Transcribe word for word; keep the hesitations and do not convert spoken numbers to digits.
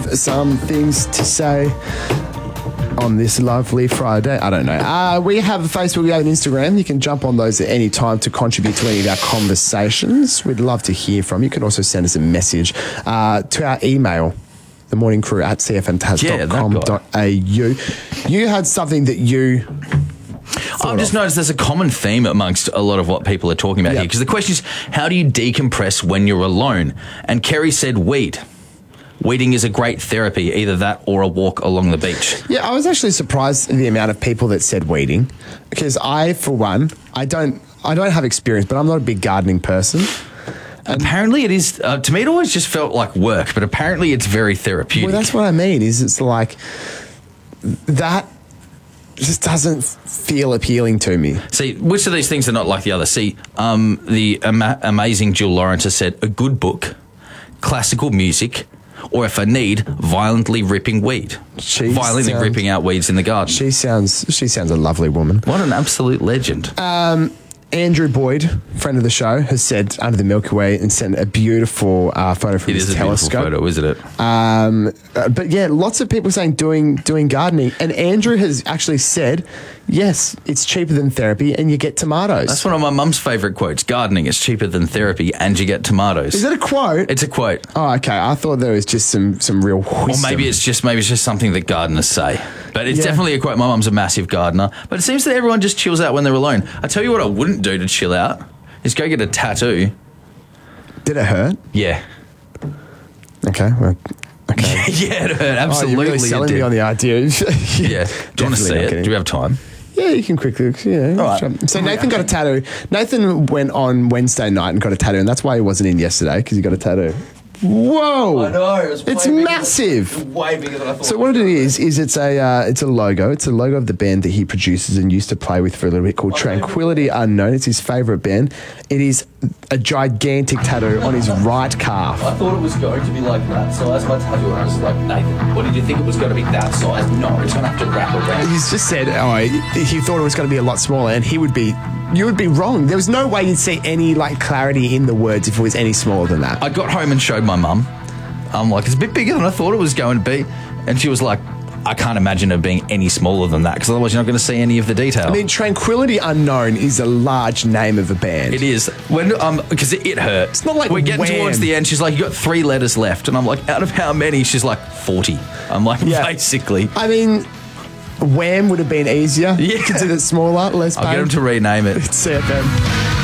some things to say on this lovely Friday. I don't know. Uh, we have a Facebook, we have an Instagram. You can jump on those at any time to contribute to any of our conversations. We'd love to hear from you. You can also send us a message uh, to our email, the morning crew at c f m taz dot com dot a u. You had something that you... I've just noticed there's a common theme amongst a lot of what people are talking about yep. here. Because the question is, how do you decompress when you're alone? And Kerry said weed. Weeding is a great therapy, either that or a walk along the beach. Yeah, I was actually surprised at the amount of people that said weeding. Because I, for one, I don't, I don't have experience, but I'm not a big gardening person. And apparently it is, uh, to me it always just felt like work, but apparently it's very therapeutic. Well, that's what I mean, is it's like, that just doesn't feel appealing to me. See, which of these things are not like the other? See, um, the ama- amazing Jill Lawrence has said, a good book, classical music, or if I need, violently ripping weed. She violently sounds, ripping out weeds in the garden. She sounds she sounds a lovely woman. What an absolute legend. Um, Andrew Boyd, friend of the show, has said under the Milky Way and sent a beautiful uh, photo from it his is a telescope. Beautiful photo, isn't it? Um, uh, but yeah, lots of people saying doing doing gardening, and Andrew has actually said, yes, it's cheaper than therapy, and you get tomatoes. That's one of my mum's favourite quotes. Gardening is cheaper than therapy, and you get tomatoes. Is that a quote? It's a quote. Oh, okay. I thought there was just some some real wisdom. Or maybe it's just maybe it's just something that gardeners say. But it's Yeah. definitely a quote. My mum's a massive gardener, but it seems that everyone just chills out when they're alone. I tell you what, I wouldn't do to chill out is go get a tattoo. Did it hurt? Yeah. Okay. Well, okay. yeah, it hurt. Absolutely, oh, you're really it selling did. me on the idea. yeah. Do you want to Definitely see not it? kidding. Do we have time? Yeah, you can quickly. Yeah. All right. So Nathan got a tattoo. Nathan went on Wednesday night and got a tattoo, and that's why he wasn't in yesterday, because he got a tattoo. Whoa! I know. It was it's way bigger massive. Than, way bigger than I thought. So what it is is it's a uh, it's a logo. It's a logo of the band that he produces and used to play with for a little bit called Tranquility Unknown. It's his favourite band. It is a gigantic tattoo on his right calf. I thought it was going to be like that size. My tattoo, and I was like, Nathan, what did you think it was going to be that size? No, it's going to have to wrap around. He's just said, oh, he, he thought it was going to be a lot smaller, and he would be. You would be wrong. There was no way you'd see any like clarity in the words if it was any smaller than that. I got home and showed my mum. I'm like, it's a bit bigger than I thought it was going to be. And she was like, I can't imagine it being any smaller than that, because otherwise you're not going to see any of the detail. I mean, Tranquility Unknown is a large name of a band. It is. When um, because it, it hurt. It's not like we're getting Wham. towards the end. She's like, you got three letters left, and I'm like, out of how many? She's like, forty. I'm like, Yeah. basically. I mean, Wham would have been easier. Yeah. Considered smaller, less pain. I'll get him to rename it. It's C F M.